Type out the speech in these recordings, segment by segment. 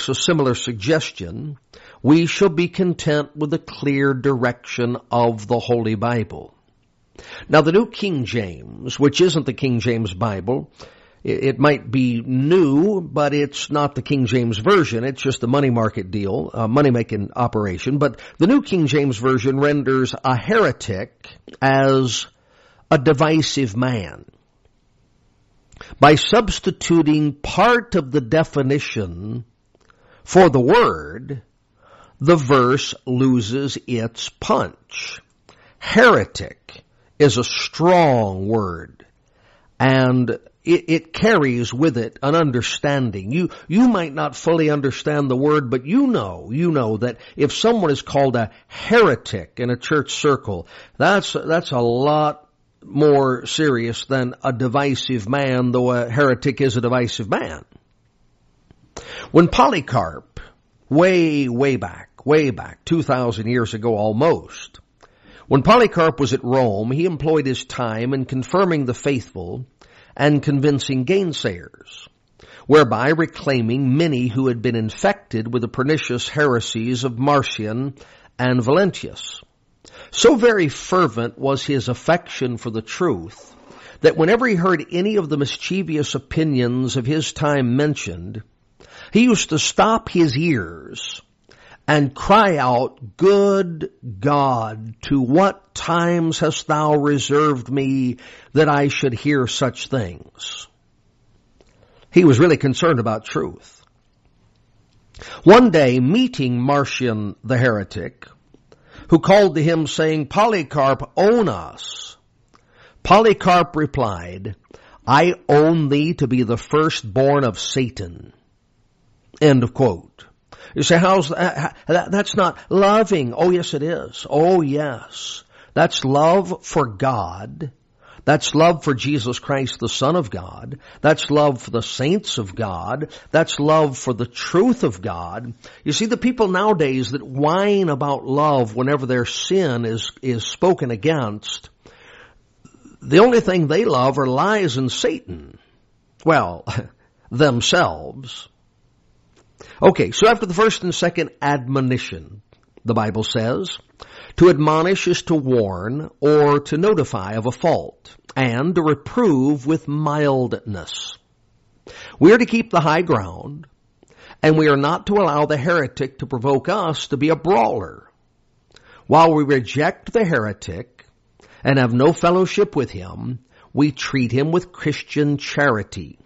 makes a similar suggestion, we shall be content with the clear direction of the Holy Bible. Now, the New King James, which isn't the King James Bible, it might be new, but it's not the King James Version. It's just a money market deal, a money-making operation. But the New King James Version renders a heretic as a divisive man. By substituting part of the definition for the word, the verse loses its punch. Heretic is a strong word, and it carries with it an understanding. You might not fully understand the word, but you know that if someone is called a heretic in a church circle, that's a lot more serious than a divisive man, though a heretic is a divisive man. When Polycarp, way back, 2,000 years ago almost, when Polycarp was at Rome, he employed his time in confirming the faithful and convincing gainsayers, whereby reclaiming many who had been infected with the pernicious heresies of Marcion and Valentius. So very fervent was his affection for the truth that whenever he heard any of the mischievous opinions of his time mentioned, he used to stop his ears and cry out, "Good God, to what times hast thou reserved me that I should hear such things?" He was really concerned about truth. One day, meeting Marcion the heretic, who called to him saying, "Polycarp, own us," Polycarp replied, "I own thee to be the firstborn of Satan." End of quote. You say, how's that? That's not loving. Oh, yes, it is. Oh, yes. That's love for God. That's love for Jesus Christ, the Son of God. That's love for the saints of God. That's love for the truth of God. You see, the people nowadays that whine about love whenever their sin is spoken against, the only thing they love are lies and Satan. Well, themselves. Okay, so after the first and second admonition, the Bible says, to admonish is to warn or to notify of a fault, and to reprove with mildness. We are to keep the high ground, and we are not to allow the heretic to provoke us to be a brawler. While we reject the heretic and have no fellowship with him, we treat him with Christian charity.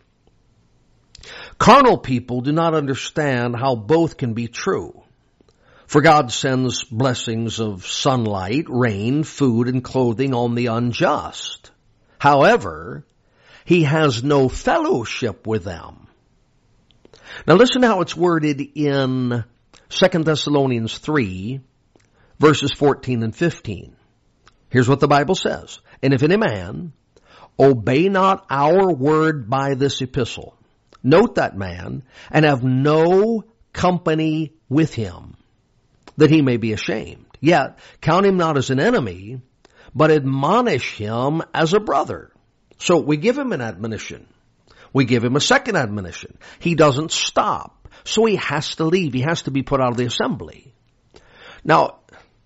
Carnal people do not understand how both can be true. For God sends blessings of sunlight, rain, food, and clothing on the unjust. However, he has no fellowship with them. Now listen to how it's worded in 2 Thessalonians 3, verses 14 and 15. Here's what the Bible says. And if any man obey not our word by this epistle, note that man, and have no company with him, that he may be ashamed. Yet count him not as an enemy, but admonish him as a brother. So we give him an admonition. We give him a second admonition. He doesn't stop. So he has to leave. He has to be put out of the assembly. Now,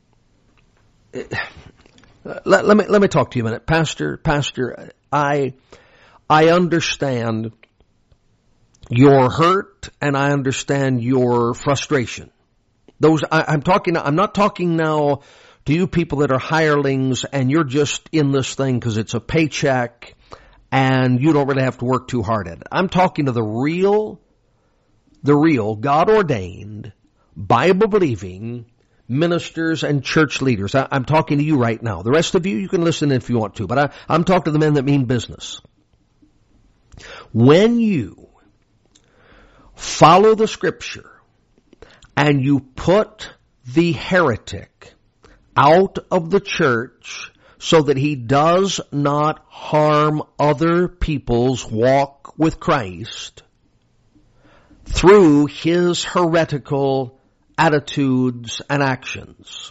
let me talk to you a minute. Pastor, I understand your hurt and I understand your frustration. I'm not talking now to you people that are hirelings and you're just in this thing because it's a paycheck and you don't really have to work too hard at it. I'm talking to the real God-ordained, Bible-believing ministers and church leaders. I'm talking to you right now. The rest of you can listen if you want to, but I'm talking to the men that mean business. When you follow the Scripture and you put the heretic out of the church so that he does not harm other people's walk with Christ through his heretical attitudes and actions,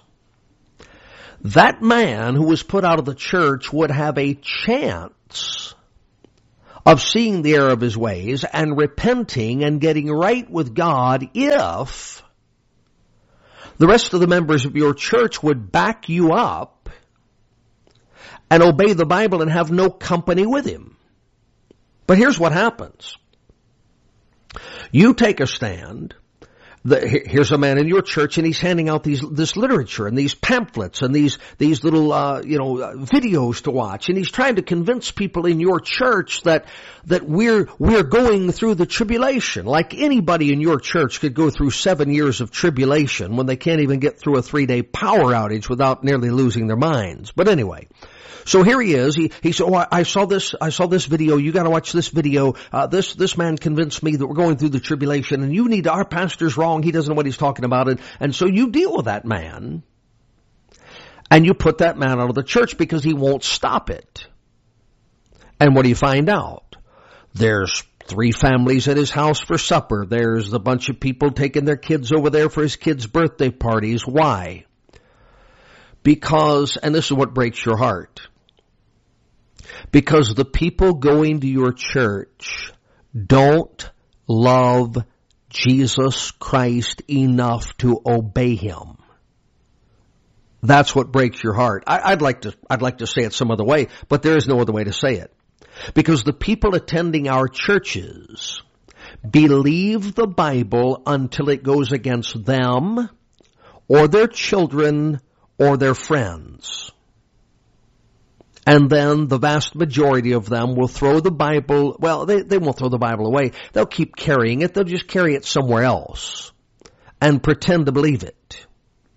that man who was put out of the church would have a chance of seeing the error of his ways and repenting and getting right with God if the rest of the members of your church would back you up and obey the Bible and have no company with him. But here's what happens. You take a stand. Here's a man in your church, and he's handing out this literature and these pamphlets and these little videos to watch, and he's trying to convince people in your church that we're going through the tribulation. Like anybody in your church could go through 7 years of tribulation when they can't even get through a 3-day power outage without nearly losing their minds. But anyway. So here he is. He said, "Oh, I saw this video. You got to watch this video. This man convinced me that we're going through the tribulation, and our pastor's wrong. He doesn't know what he's talking about." And so you deal with that man, and you put that man out of the church because he won't stop it. And what do you find out? There's 3 families at his house for supper. There's a bunch of people taking their kids over there for his kids' birthday parties. Why? Because, and this is what breaks your heart, because the people going to your church don't love Jesus Christ enough to obey him. That's what breaks your heart. I'd like to say it some other way, but there is no other way to say it. Because the people attending our churches believe the Bible until it goes against them or their children or their friends. And then the vast majority of them will throw the Bible, well, they won't throw the Bible away. They'll keep carrying it. They'll just carry it somewhere else and pretend to believe it.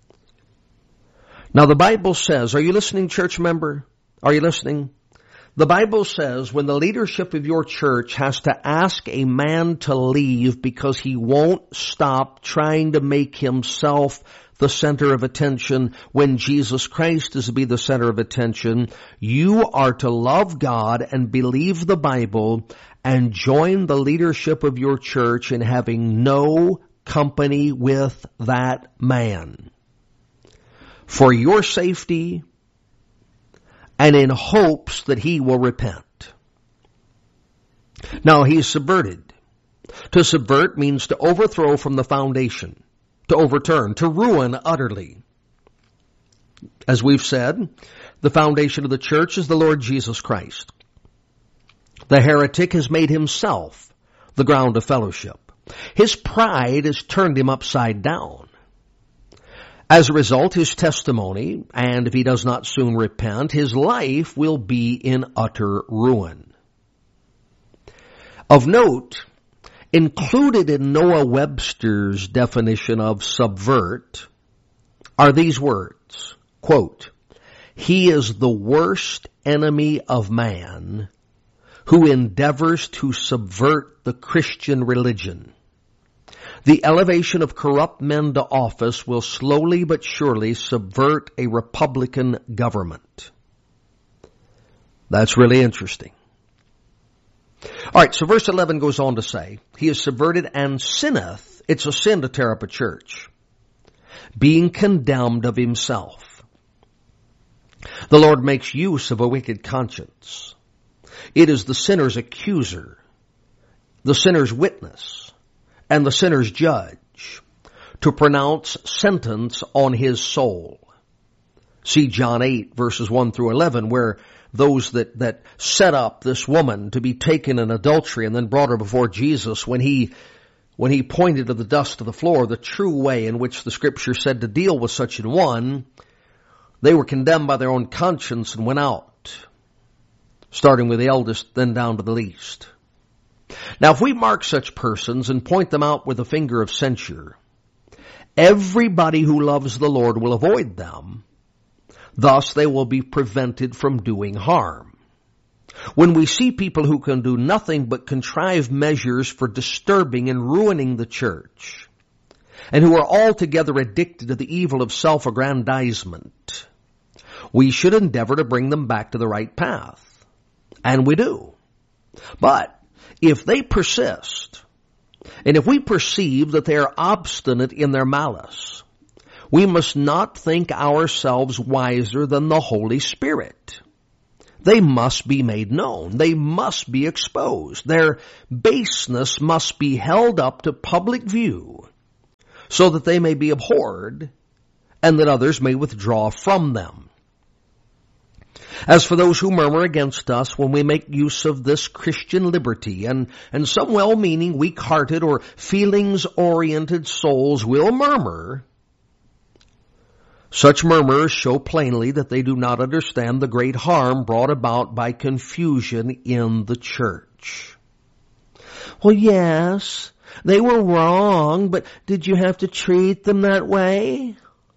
Now the Bible says, are you listening, church member? Are you listening? The Bible says when the leadership of your church has to ask a man to leave because he won't stop trying to make himself the center of attention when Jesus Christ is to be the center of attention, you are to love God and believe the Bible and join the leadership of your church in having no company with that man. For your safety and in hopes that he will repent. Now he's subverted. To subvert means to overthrow from the foundation. To overturn, to ruin utterly. As we've said, the foundation of the church is the Lord Jesus Christ. The heretic has made himself the ground of fellowship. His pride has turned him upside down. As a result, his testimony, and if he does not soon repent, his life will be in utter ruin. Of note, included in Noah Webster's definition of subvert are these words, quote, "He is the worst enemy of man who endeavors to subvert the Christian religion. The elevation of corrupt men to office will slowly but surely subvert a republican government." That's really interesting. All right, so verse 11 goes on to say, "He is subverted and sinneth." It's a sin to tear up a church. "Being condemned of himself." The Lord makes use of a wicked conscience. It is the sinner's accuser, the sinner's witness, and the sinner's judge to pronounce sentence on his soul. See John 8, verses 1 through 11, where those that set up this woman to be taken in adultery and then brought her before Jesus, when he pointed to the dust of the floor, the true way in which the Scripture said to deal with such an one, they were condemned by their own conscience and went out, starting with the eldest, then down to the least. Now, if we mark such persons and point them out with a finger of censure, everybody who loves the Lord will avoid them. Thus, they will be prevented from doing harm. When we see people who can do nothing but contrive measures for disturbing and ruining the church, and who are altogether addicted to the evil of self-aggrandizement, we should endeavor to bring them back to the right path. And we do. But if they persist, and if we perceive that they are obstinate in their malice, we must not think ourselves wiser than the Holy Spirit. they must be made known. They must be exposed. Their baseness must be held up to public view so that they may be abhorred and that others may withdraw from them. As for those who murmur against us when we make use of this Christian liberty, and some well-meaning, weak-hearted, or feelings-oriented souls will murmur, such murmurs show plainly that they do not understand the great harm brought about by confusion in the church. Well, yes, they were wrong, but did you have to treat them that way?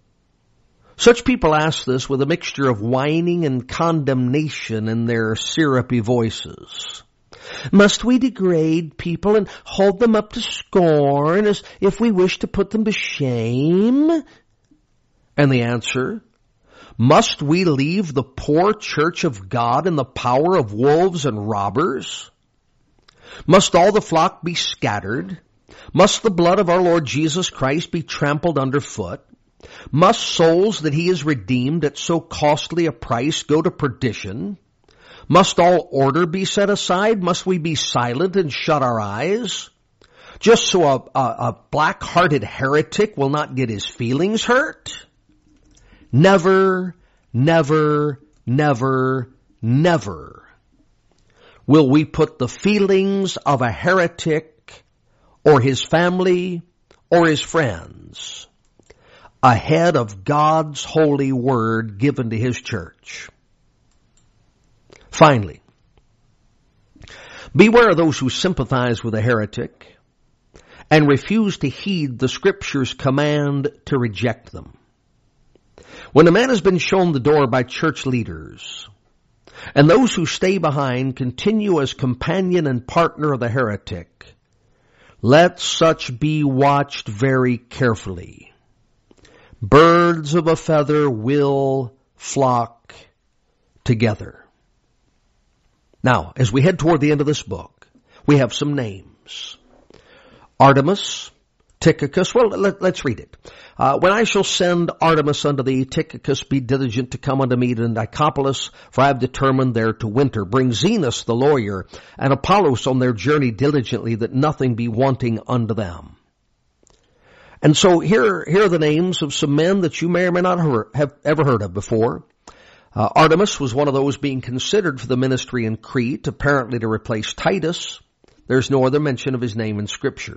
Such people ask this with a mixture of whining and condemnation in their syrupy voices. Must we degrade people and hold them up to scorn as if we wish to put them to shame? And the answer, must we leave the poor church of God in the power of wolves and robbers? Must all the flock be scattered? Must the blood of our Lord Jesus Christ be trampled underfoot? Must souls that he has redeemed at so costly a price go to perdition? Must all order be set aside? Must we be silent and shut our eyes? Just so a black-hearted heretic will not get his feelings hurt? Never, never, never, never will we put the feelings of a heretic or his family or his friends ahead of God's holy word given to his church. Finally, beware of those who sympathize with a heretic and refuse to heed the Scripture's command to reject them. When a man has been shown the door by church leaders, and those who stay behind continue as companion and partner of the heretic, let such be watched very carefully. Birds of a feather will flock together. Now, as we head toward the end of this book, we have some names. Artemas, Tychicus. Well, let's read it. When I shall send Artemas unto thee, Tychicus, be diligent to come unto me to Nicopolis, for I have determined there to winter. Bring Zenas the lawyer, and Apollos on their journey diligently, that nothing be wanting unto them. And so here are the names of some men that you may or may not have ever heard of before. Artemas was one of those being considered for the ministry in Crete, apparently to replace Titus. There's no other mention of his name in Scripture.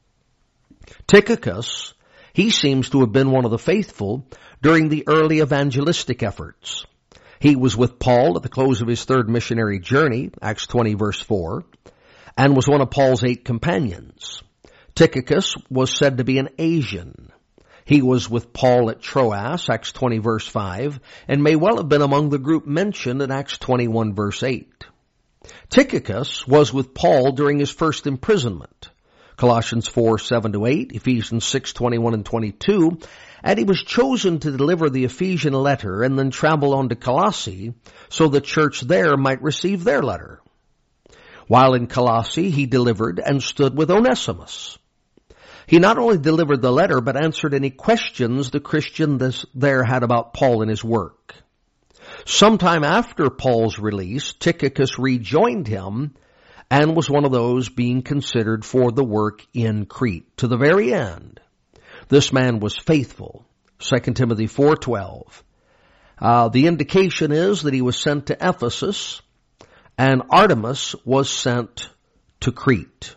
Tychicus, he seems to have been one of the faithful during the early evangelistic efforts. He was with Paul at the close of his third missionary journey, Acts 20 verse 4, and was one of Paul's 8 companions. Tychicus was said to be an Asian. He was with Paul at Troas, Acts 20 verse 5, and may well have been among the group mentioned in Acts 21 verse 8. Tychicus was with Paul during his first imprisonment, Colossians 4, 7-8, Ephesians 6, 21 and 22, and he was chosen to deliver the Ephesian letter and then travel on to Colossae so the church there might receive their letter. While in Colossae, he delivered and stood with Onesimus. He not only delivered the letter, but answered any questions the Christians there had about Paul and his work. Sometime after Paul's release, Tychicus rejoined him and was one of those being considered for the work in Crete. To the very end, this man was faithful. 2 Timothy 4:12. The indication is that he was sent to Ephesus, and Artemas was sent to Crete.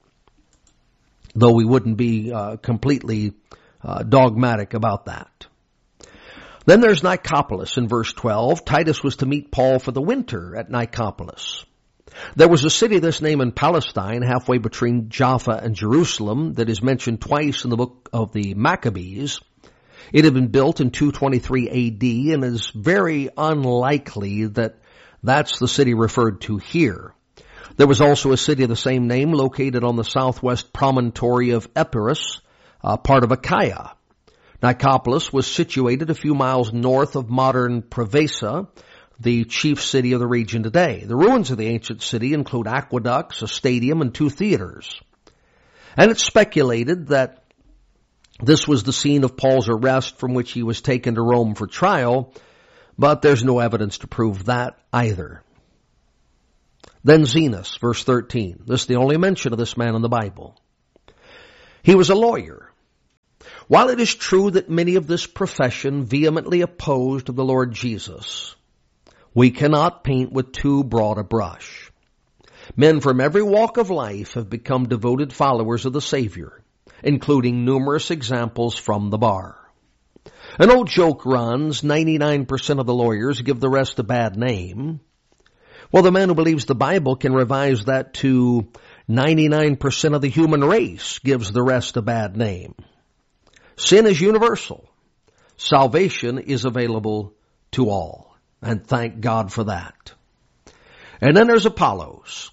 Though we wouldn't be completely dogmatic about that. Then there's Nicopolis in verse 12. Titus was to meet Paul for the winter at Nicopolis. There was a city of this name in Palestine, halfway between Jaffa and Jerusalem, that is mentioned twice in the book of the Maccabees. It had been built in 223 A.D. and is very unlikely that that's the city referred to here. There was also a city of the same name located on the southwest promontory of Epirus, part of Achaia. Nicopolis was situated a few miles north of modern Preveza, the chief city of the region today. The ruins of the ancient city include aqueducts, a stadium, and 2 theaters. And it's speculated that this was the scene of Paul's arrest from which he was taken to Rome for trial, But there's no evidence to prove that either. Then Zenos, verse 13. This is the only mention of this man in the Bible. He was a lawyer. While it is true that many of this profession vehemently opposed the Lord Jesus, we cannot paint with too broad a brush. Men from every walk of life have become devoted followers of the Savior, including numerous examples from the bar. An old joke runs, 99% of the lawyers give the rest a bad name. Well, the man who believes the Bible can revise that to 99% of the human race gives the rest a bad name. Sin is universal. Salvation is available to all. And thank God for that. And then there's Apollos.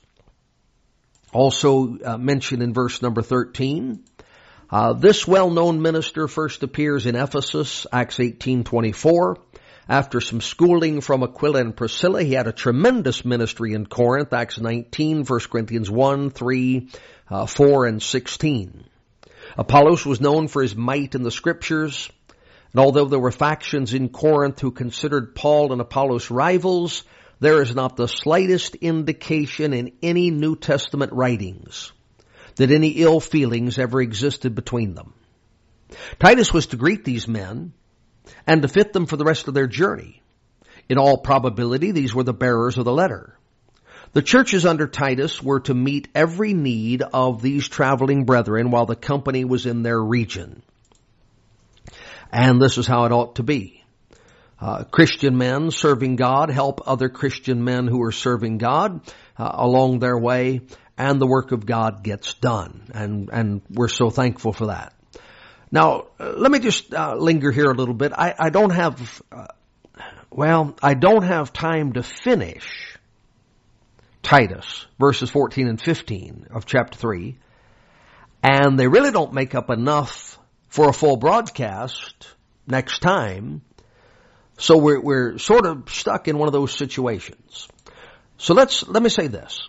Also mentioned in verse number 13. This well-known minister first appears in Ephesus, Acts 18:24. After some schooling from Aquila and Priscilla, he had a tremendous ministry in Corinth, Acts 19, 1 Corinthians 1, 3, 4, and 16. Apollos was known for his might in the Scriptures, and although there were factions in Corinth who considered Paul and Apollos rivals, there is not the slightest indication in any New Testament writings that any ill feelings ever existed between them. Titus was to greet these men and to fit them for the rest of their journey. In all probability, these were the bearers of the letter. The churches under Titus were to meet every need of these traveling brethren while the company was in their region. And this is how it ought to be. Christian men serving God help other Christian men who are serving God along their way, and the work of God gets done. And we're so thankful for that. Now, let me just linger here a little bit. I don't have time to finish Titus, verses 14 and 15 of chapter 3. And they really don't make up enough for a full broadcast next time. So we're sort of stuck in one of those situations. So let me say this.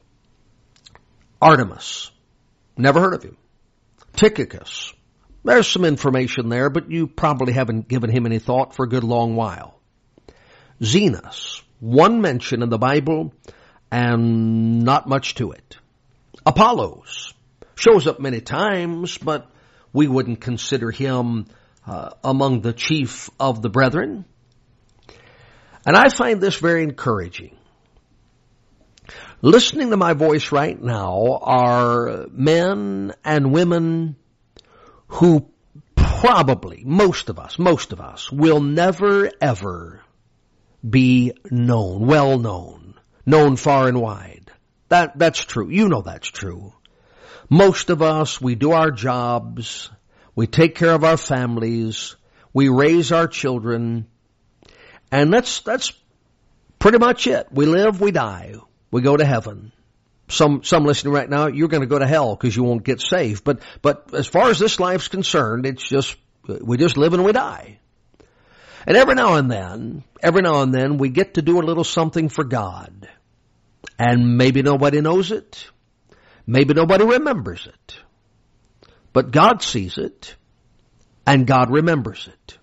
Artemas. Never heard of him. Tychicus. There's some information there, but you probably haven't given him any thought for a good long while. Zenos. One mention in the Bible and not much to it. Apollos. Shows up many times, but we wouldn't consider him among the chief of the brethren. And I find this very encouraging. Listening to my voice right now are men and women who probably, most of us, will never ever be known far and wide. That's true. You know that's true. Most of us, we do our jobs, we take care of our families, we raise our children, and that's pretty much it. We live, we die, we go to heaven. Some listening right now, you're going to go to hell because you won't get saved. But as far as this life's concerned, we just live and we die. And every now and then, we get to do a little something for God. And maybe nobody knows it. Maybe nobody remembers it. But God sees it, and God remembers it.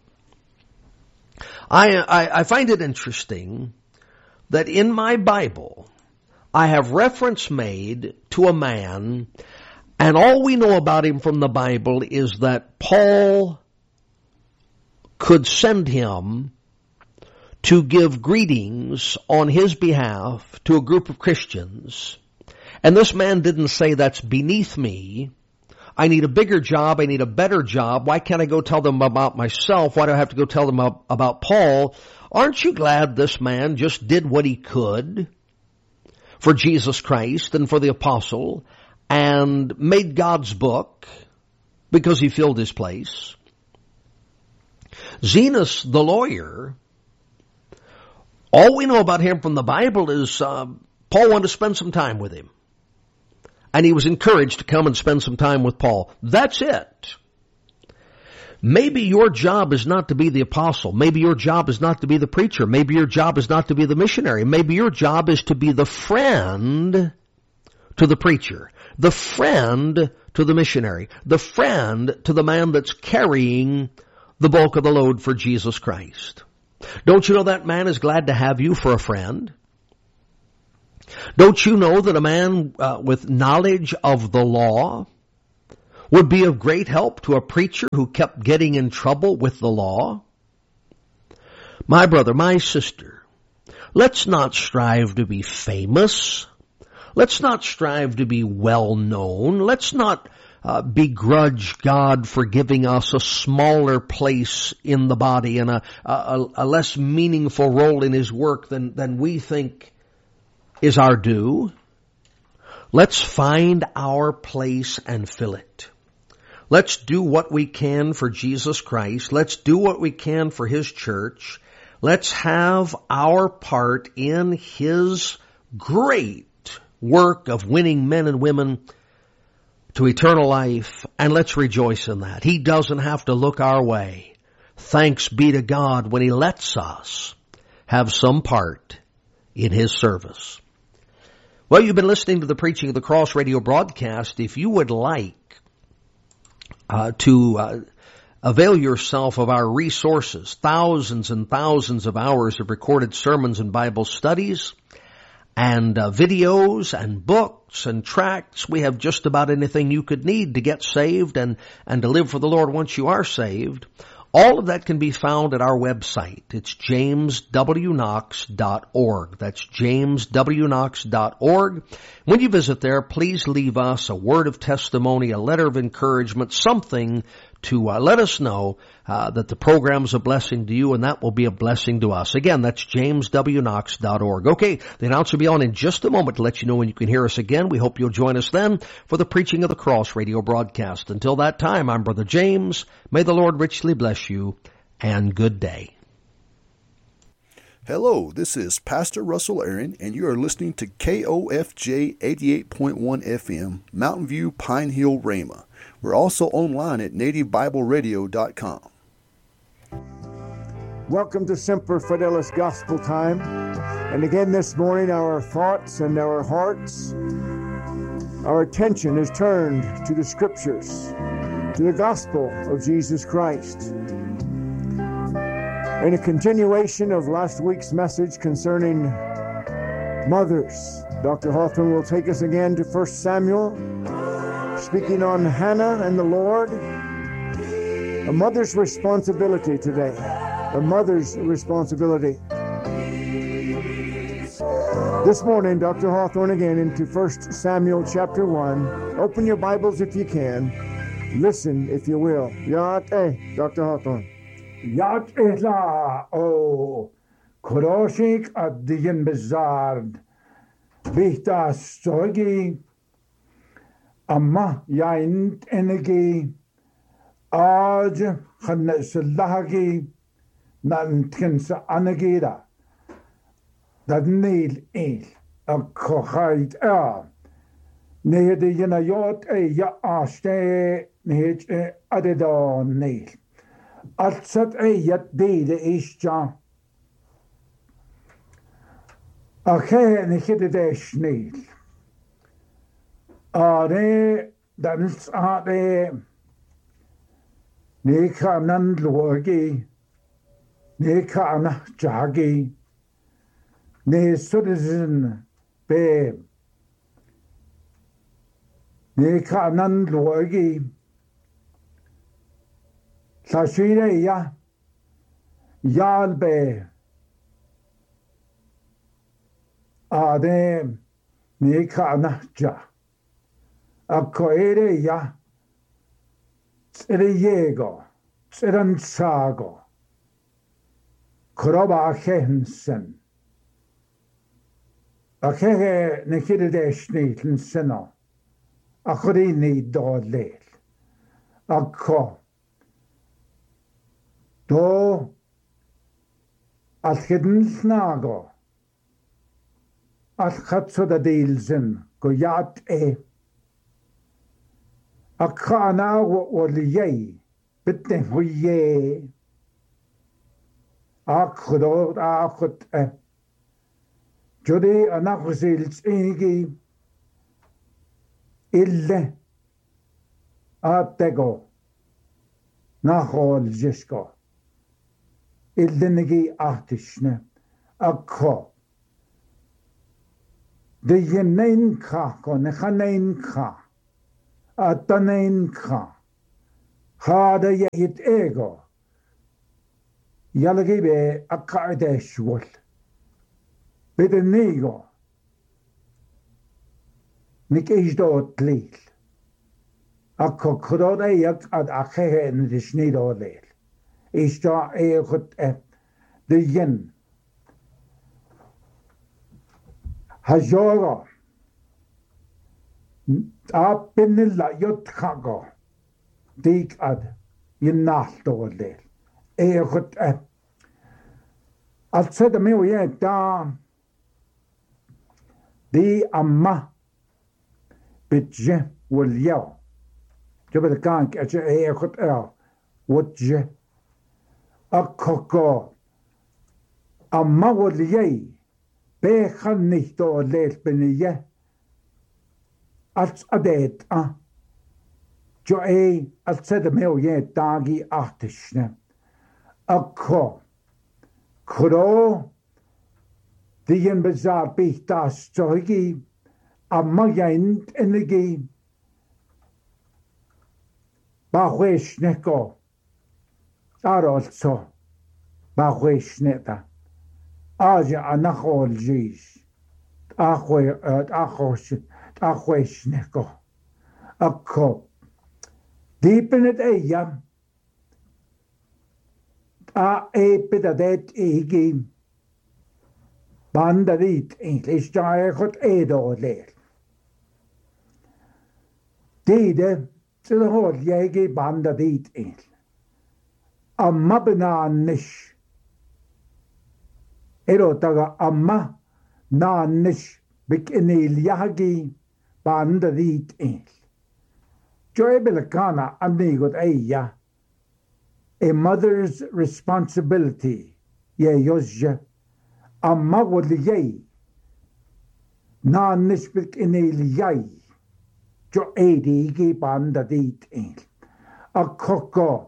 I find it interesting that in my Bible, I have reference made to a man, and all we know about him from the Bible is that Paul could send him to give greetings on his behalf to a group of Christians. And this man didn't say, that's beneath me. I need a bigger job. I need a better job. Why can't I go tell them about myself? Why do I have to go tell them about Paul? Aren't you glad this man just did what he could for Jesus Christ and for the apostle and made God's book because he filled his place? Zenos, the lawyer, all we know about him from the Bible is Paul wanted to spend some time with him. And he was encouraged to come and spend some time with Paul. That's it. Maybe your job is not to be the apostle. Maybe your job is not to be the preacher. Maybe your job is not to be the missionary. Maybe your job is to be the friend to the preacher, the friend to the missionary, the friend to the man that's carrying the bulk of the load for Jesus Christ. Don't you know that man is glad to have you for a friend? Don't you know that a man with knowledge of the law would be of great help to a preacher who kept getting in trouble with the law? My brother, my sister, let's not strive to be famous. Let's not strive to be well known. Let's not begrudge God for giving us a smaller place in the body and a less meaningful role in His work than we think is our due. Let's find our place and fill it. Let's do what we can for Jesus Christ. Let's do what we can for His church. Let's have our part in His great work of winning men and women to eternal life, and let's rejoice in that. He doesn't have to look our way. Thanks be to God when He lets us have some part in His service. Well, you've been listening to the Preaching of the Cross radio broadcast. If you would like to avail yourself of our resources, thousands and thousands of hours of recorded sermons and Bible studies, and videos and books and tracts. We have just about anything you could need to get saved and to live for the Lord once you are saved. All of that can be found at our website. It's jameswknox.org. That's jameswknox.org. When you visit there, please leave us a word of testimony, a letter of encouragement, something to let us know that the program's a blessing to you, and that will be a blessing to us. Again, that's jameswknox.org. Okay, the announcer will be on in just a moment to let you know when you can hear us again. We hope you'll join us then for the Preaching of the Cross radio broadcast. Until that time, I'm Brother James. May the Lord richly bless you, and good day. Hello, this is Pastor Russell Aaron, and you are listening to KOFJ 88.1 FM, Mountain View, Pine Hill, Rhema. We're also online at nativebibleradio.com. Welcome to Semper Fidelis Gospel Time. And again this morning, our thoughts and our hearts, our attention is turned to the Scriptures, to the Gospel of Jesus Christ. In a continuation of last week's message concerning mothers, Dr. Hawthorne will take us again to 1 Samuel, speaking on Hannah and the Lord. A mother's responsibility today. A mother's responsibility. This morning, Dr. Hawthorne again into 1 Samuel chapter 1. Open your Bibles if you can. Listen if you will. Yate, Dr. Hawthorne. Yat ihla o Koroshik addigen bezard Bihta sogi Amma yaint energi Aj khansalahagi Nantinsa anagira Dat neil eel A kochait Nehede jena jot ja ashte Nehet adedon neil Altsat yat dele isja. Ake nikide de sneel. Are dans are ne kanan logi ne kana jagi ne citizen be ne kanan logi Sashire ya Yalbe Adem Nikanaja Akoere ya Tsiriego Tsiransago Kroba Hensen Akege Nikidesh Seno Akrini Dodlel Akko Do Alchidn Snago Alchatso da Deilsen go yat Akana Woliye Bitten Huye Akhodor Akhot Jodi Anachosils Igi Ille Atego Nachol Jisko illinigi artishne akko. De yenein ka ko nechanein ka. Atanein ka. Hada yehit ego. Yalagi be akadesh wol. Bidenigo. Nik isdot lil. Akko krodda yak ad akhe en de snido lil. Isda egot de yen. Hajoga. Apinilla yotkago. Dik ad yen nachdo lil. Egot Al said me we da di amma bitje wal yaw. Jabal kank at egot wotje akko amma wal yay be khan nicht do lel beniye als adet jo al said me we dagi artishne akko Kro the yen bizarre beat das story a magent energy Bawish neko also Bawish neta Aja anachol jis Achwish neko Akko deep in it yam Pedadet game Bandarit English got Edo leer. Dede to the whole Yagi Bandarit English. A mabana nish. Erotaga amma na nish big enil Yagi Bandarit English. Joy Belacana amigot eya. A mother's responsibility, ye yozja, a mawad yay, na nisbik in el yay, jo edi gi banda dit in, a koko.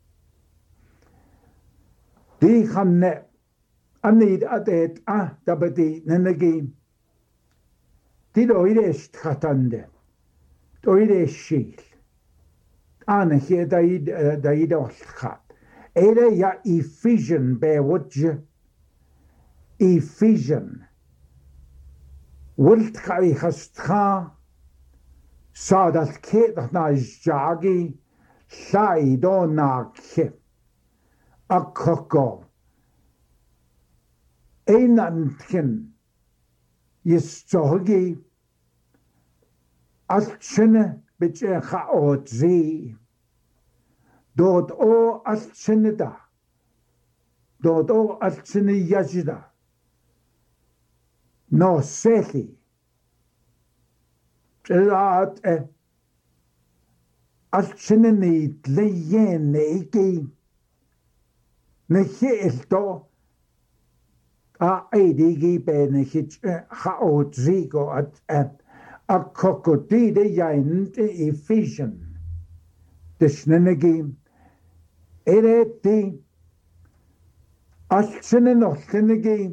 Di khanne, anid adet dabadi nenegi, di doiresh khatande, doiresh shil. Ana hier daid olcha. Ere ya Ephesian be wodje. Ephesian. Wilt ga I gastga. Sa dat ke dat na jagi. Sai do na ke. A koko. Einantken. Yistogi. Altchene bitje chaot zi. Dod o altchene da. Dod o altchene yajida. No sehi. Telaat altchene ni tleyen neiki. Nehelto. A eidigi be nehich chaot zi go at a crocodile yaint Ephesian. The snenegi ereti alchinen of snenegi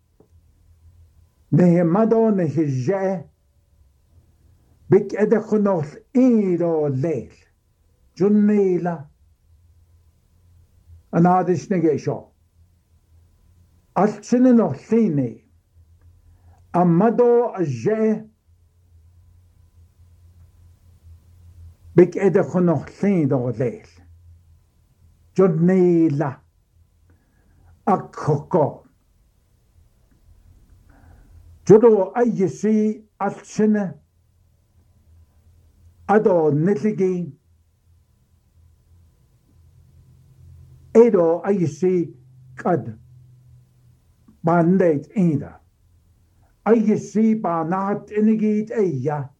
Nehemado nehije big edechonof iro lel Junila anadish negesho alchinen of sine amado je Big edechonoch leid o leil. Jod neila. A koko. Jodo ayesi alchine. Ado niligi. Edo ayesi kad. Bandeit ida. Ayesi banat inigit eya.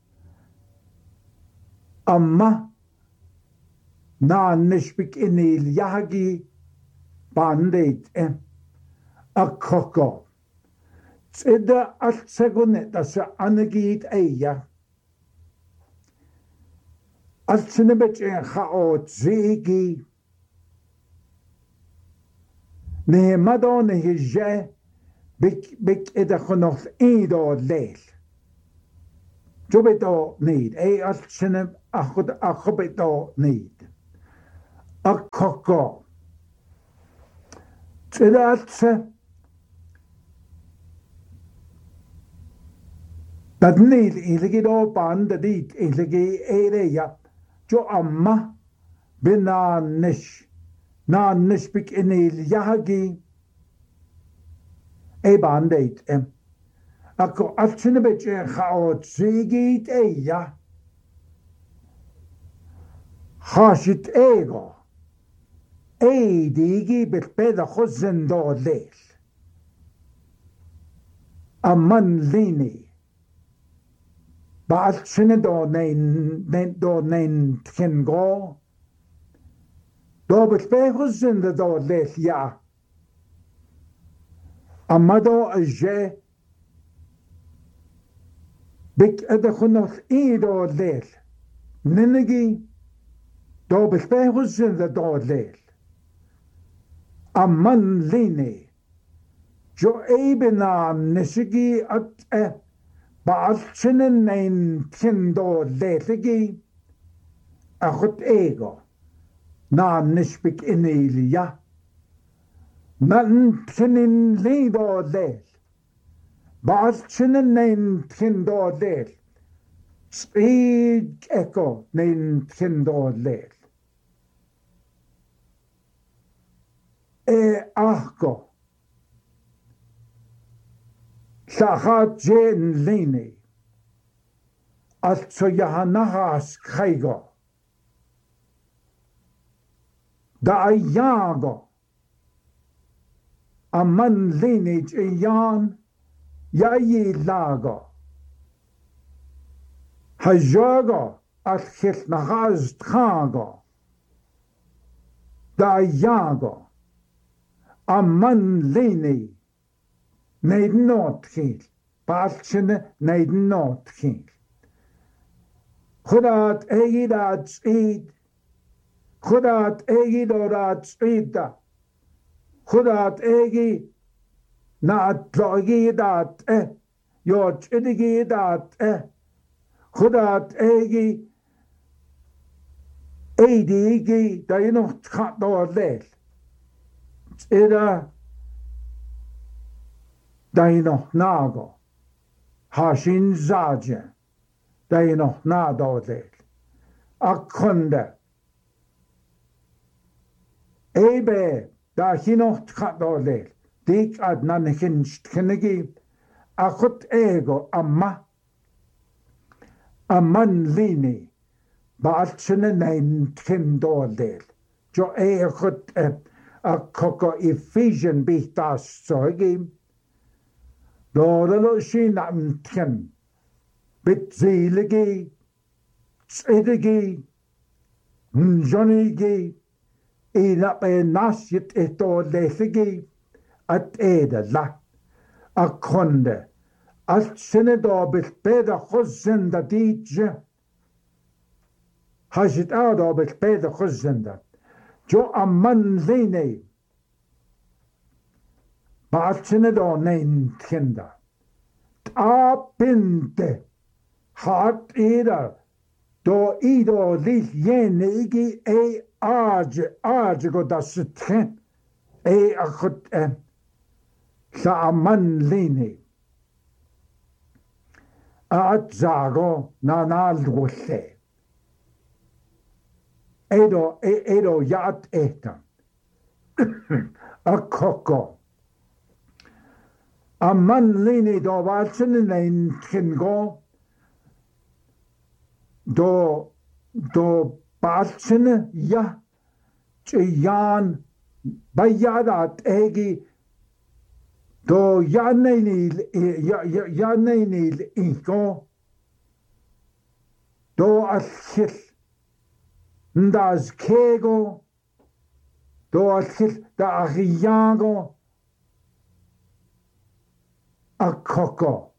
Amma na nishbik inil yagi bandeit a koko. Tsida at segunet as a anagit eya. At sinibit chaot zigi. Madonna is je big edachonov edo leil. Jobito need as chineb a hobito need. A coco. That's dat need iligi do band dit iligi area jo amma binanish nish bik inil yahagi e bandait ako afchine beche khaot sigit eya khashit ego e digi bepeda khozendo lel amman lini But sinne do nein ken go. Do bespegels in de do les ja. Amado je bik de genoeg do les. Ninegi do bespegels in de do les. Amman line. Jo ebena nisigi at Baalchinen nein tindo letegi a goed ego na nishbik inelia nan tinin lido let Baalchinen nein tindo let speed echo nein tindo let ahko Sachat jen lini, also Johannas Kreigo, da jago, a man linij jan, jayi lago, hajago, at hit nahaz trago, da jago, a man linij, Neid not geen, Baaltjene neid not geen. Godat dat eet, Godat dat eet, Godat na het dat Jot dat Godat dat je nog gaat door leert. Daino nago, hashin zaje, daino nadodel, akunde. Ebe, da hinoch tchadodel, dik ad nanechinst kinegi, akut ego amma, amman lini, baalchene nein kindodel, jo egot a koko Ephesian bitas zoigim, Dordelo sin am tchen, bit zilegi, tzedegi, njonigi, ina pe nasjit eto lefegi, at la, a konde, at sinne do bit beda chozenda dietje, hajit do bit beda chozenda, jo amman lene, Baaltjene do nein kinder. Tapinte. Hat do ido lit jenigi age go das tren. Akut sa man lini. At zago na nalgose. Edo yat etan. A koko. A man lini do valsen nein kingo do balsen ja jan bayadat egi do janenil inko do alchil ndas kego do alchil da agiago a koko.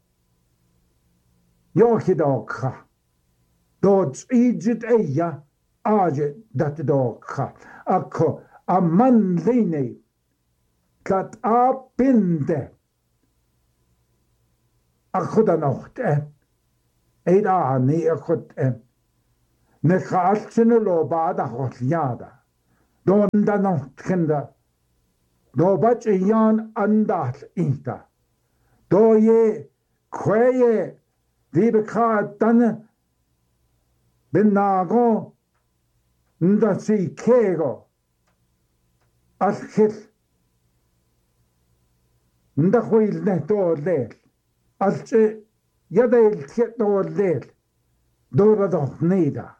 Jochidokha. Dodds Egypt eia, age dat dokha. Akko, a man lini. dat binde achod anocht eid ni achod ne chaaltsene loba da chotliada don da nocht kinda do bach yan andat inta do ye kweye die bekra dan ben nago nda si kego alchil nda khwil ne do lel alche yadel tjet do lel do do nida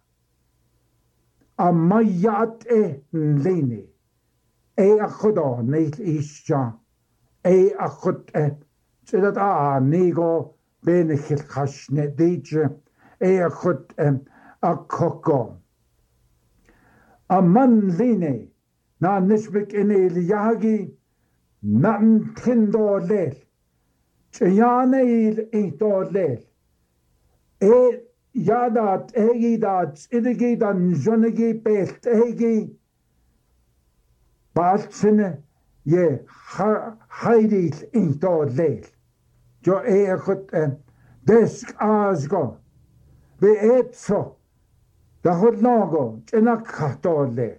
amayat nlini achoda neit isja achot zodat nigo ben khil khashne dije achot akoko aman line na nishbik in Eliagi nan tindo lel chayane il lel yadat egidat idigi dan jonigi pelt egi baltsene ye haidil in lel jo achot desk asgo be etso da hod nago enak khato lel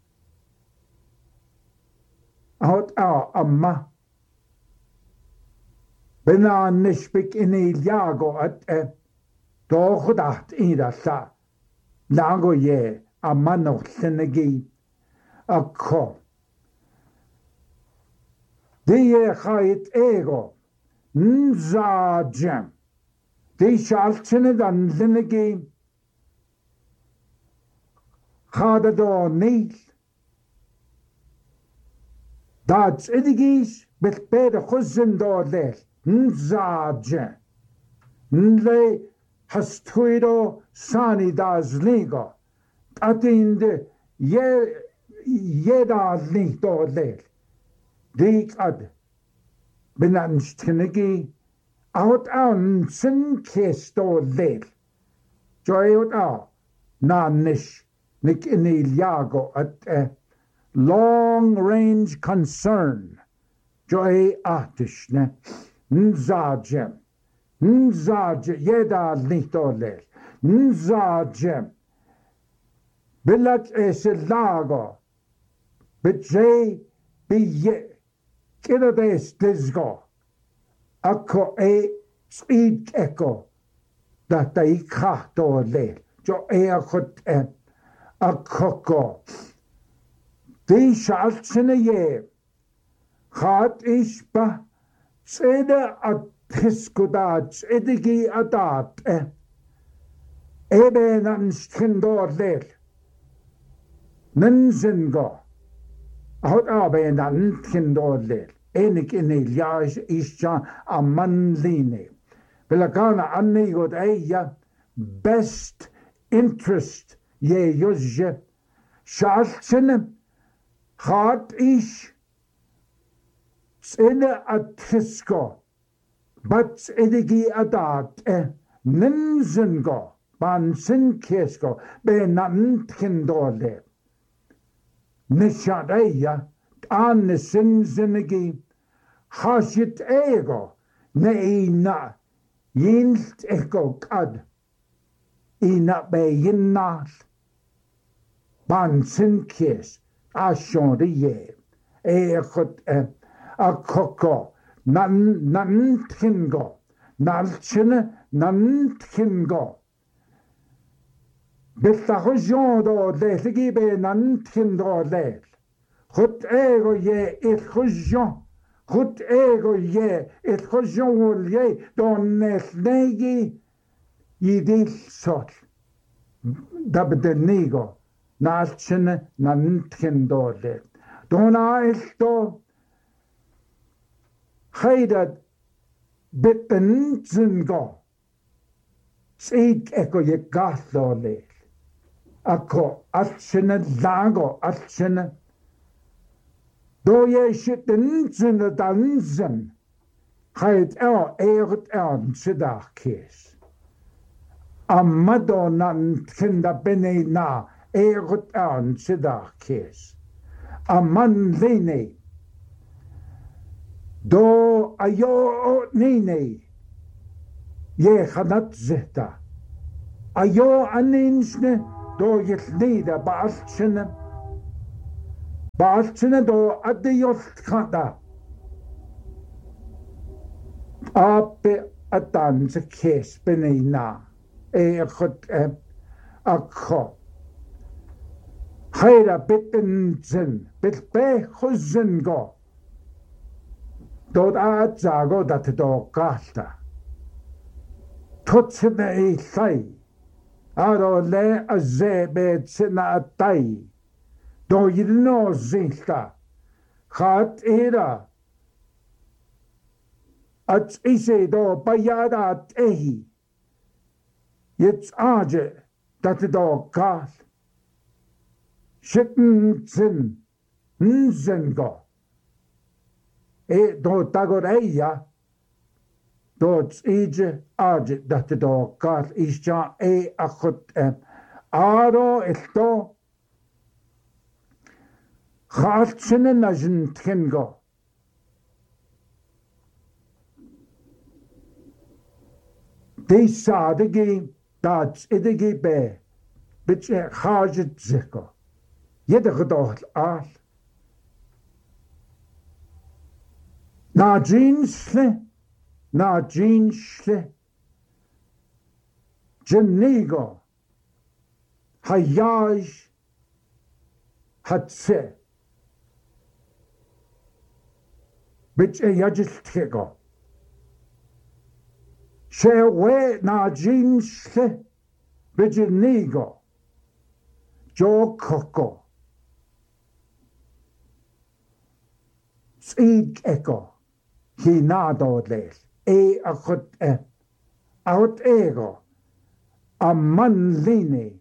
out amma bena nishbik in Eliago at do khodat ida sa lago ye amma no senegi akko die khait ego nza jam die shaltsene dan senegi khada do nil dat edigis bet bede khuzn do lel nza jam nle hastuido sani dazligo atinde da lindo lel dik ad benanstnegi out an sin kesto lel joyot nanish nik in Eliago at long range concern joy atishne nzajem nzaje yeda litolel nzaje bilat lago bitje biye kidodes disgo akko speed echo that they khto lel jo akhot akko di shaltsene ye khat ish ba tsede at Piskudat edigi adat ebe nan stindor lel nenzingo out abe nan stindor lel enik in Elias isja amanline belagana annigot eya best interest ye yozje shaltsene khat ish tsede at Pisko but edigi adat ninzingo ban sin kesko be nan kindole nishadeya an sin zinigi hashit ego neina yint eko kad ina be yinnal ban sin kes ashon ye ekhot akoko nan tingo nalchine nan tingo betahojon do legi be nan tingo le khut ego ye et khojon khut ego ye et khojon ye don negi yidil sot dabdenigo nalchine nan tingo le dona esto Heidat bitten zingo seek eko ye gatho le ako atchene lago atchene do ye shitten zin danzen heit sidach kes amadonan kinda bene na sidach kes aman lene Do ayo nene ye khanat zehta ayo aninsne do yelnida baalchene do adiyot khada ape atan se kes benina khot akho hayra bitten bit be khuzzen go dod a zago dat do galta totsne e sai aro le azebe tsna atai do yilno zinta khat era at ise do bayada tehi jetzt age dat do gal shitten zin nzengo do tagoreia do ige age dat do gal isja akhot aro esto khaltsene najn tkengo de sadegi dat idegi be bitje khajet zeko yede gedocht al na jinsle jenigo hayaj hatse bitje yajiltego Shewe na jinsle bijinigo jo koko Sid eko hinado lel akut out ego a man line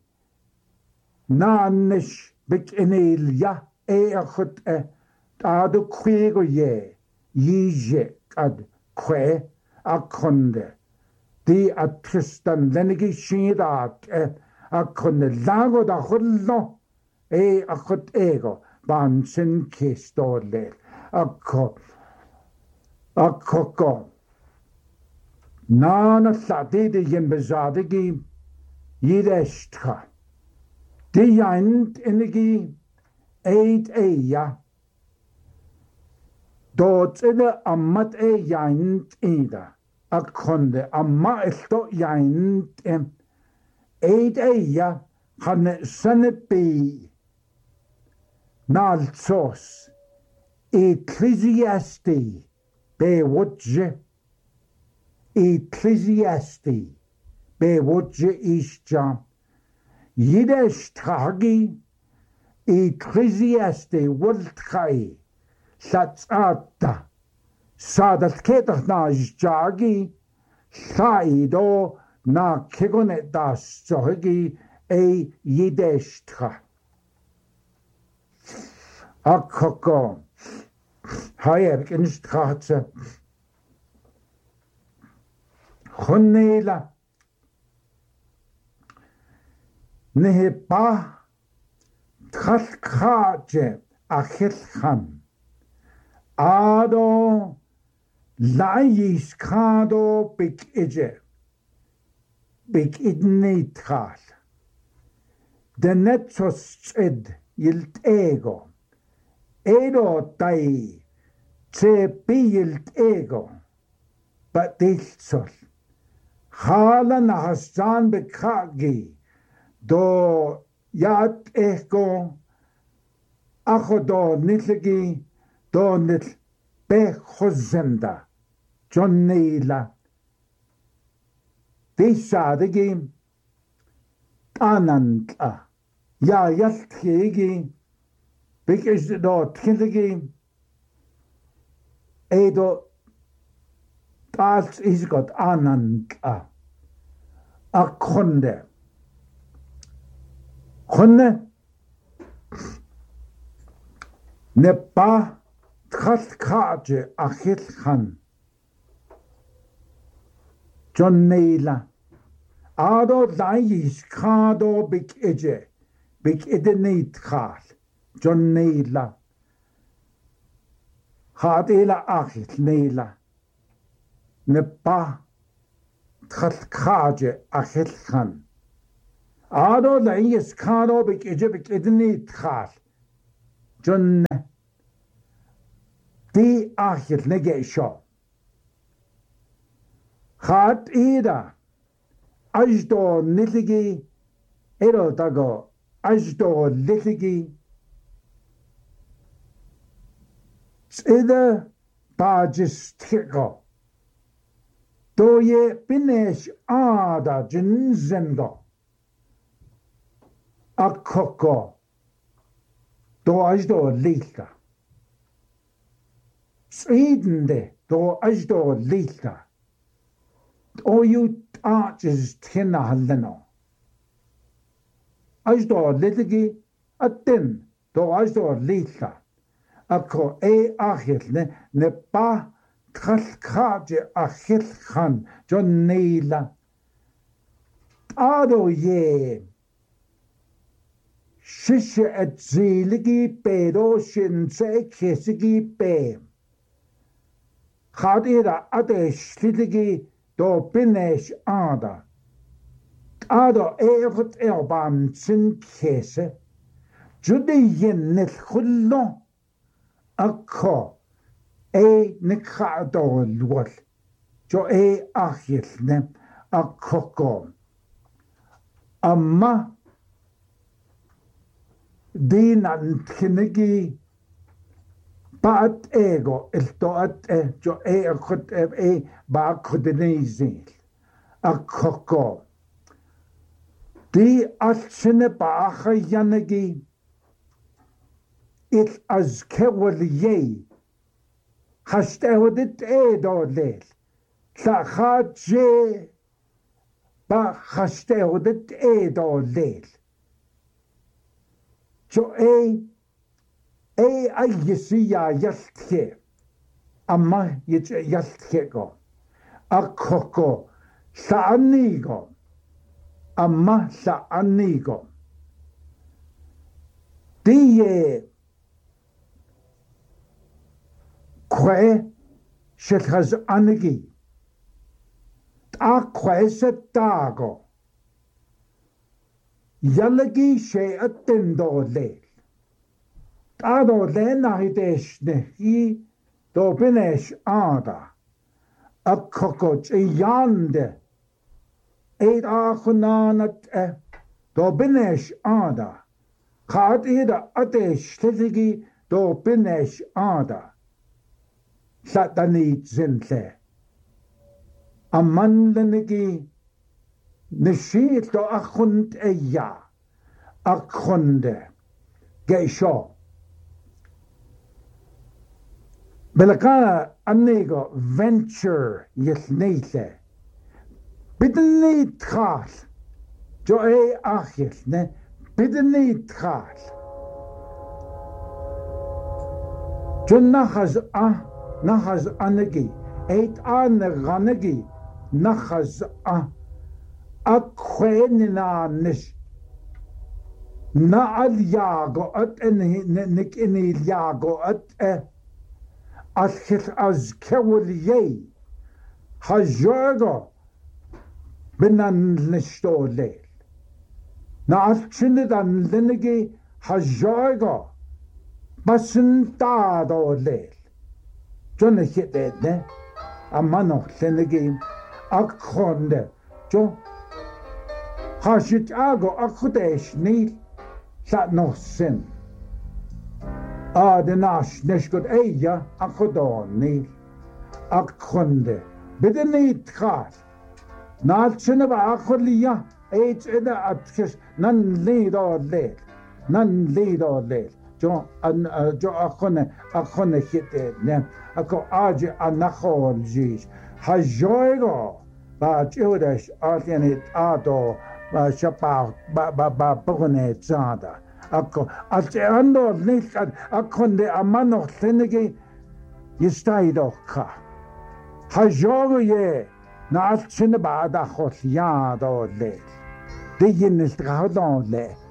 nanish bikinilja akut adu kwigo yije ad kwe akonde di atristan lenigi shirak akonde lago da hullo akut ego bansin kistole akoko nana sadi de yembezadegi yideshtka di yand inigi eia dort ammat yand ida akonde amma esto yand eia kan sanepi naltsos Ecclesiastes bewodje isja Yidesh tragi Ecclesiastes woltkai satsata sadat ketach na jagi saido na kegone das zogi Yidesh tra akoko Hayır, geniş tıkahtı. Khunneila. Nehepa. Tkhalkhaje. Akhilkhan. Ado. Layis kado bik ije. Bik idni tkal. Denetsos ed yilt ego. Edo tai. Te bilt ego, but dilsol. Hala na hastan bekagi, do yat ego, acho do nitlegi, do nitl bechozenda, John Neila. Disadegi, anantla, ya yaltegi, big is the do tkinlegi, Edo tals is got anantla akonde khonne ne pa tkhaje akhil khan John Neila ado dais khado big edenit khal John Neila gaat ela achit neila. Ne pa tchalt kaje achit kan. Ado la inges kano bik ejebik edni tchal. John die achit nege sho. Gaat eda ajdo nitigi ero dago ajdo litigi eda bajis tiko doye binesh ada jinzendo akoko do ajdo lita Swedende do ajdo lita o you arches tina haleno ajdo litigi atin do ajdo lita Ako achil ne pa khalkaje achil khan John Neila Ado ye Shisha et ziligi pedo shinse kesigi pe Khadira ade shlidigi do binesh ada Ado egot elbam sin kese Judi yin nil khullo Ako nikado lwal jo achil ne akoko amma dinan kinigi baat ego ilto at jo akut ba kudinizil akoko di alsine ba khayanagi it as kewal ye hashtewdet do lel sa khaje ba hashtewdet do lel jo ayisi ya yalthe amma yit yalthe go akoko sa anigo amma sa anigo die Kwe shethas anigi. Ta kwe setago. Yalagi she attendo le. Ta do le nahidesh nehi do binesh ada. A kokoch yande. Eid achunanat do binesh ada. Khat ida atesh ligi do binesh ada. Satani zinle. Amman lenigi nishit do akhund eya. Akhunde. Geisho. Belakana anigo venture yithnile. Bidni tkhal. Jo akhil ne. Bidni tkhal. Jo nachaz Nachaz anagi, eit an ranagi, nachaz akwenina nish. Na al yago at nik ini yago at ashit az kewul ye. Hajogo binan nishto le. Na alchinid an linigi hajogo basin tado le. John hit ne a mano lenegi akkonde jo hashit ago akudesh ni sat no sin de nash neshkot eya akodon ni akkonde bideni tkhal nalchene ba akhliya eit ida atkes nan lido le jo akone hit ne ako aje anachol jish hajoygo ba judas artianit ato ba shapa ba pogone zada ako ando nikat akonde amano thenegi yistaido ka hajogo ye na alchine ba da khot ya do le de yin is gadon le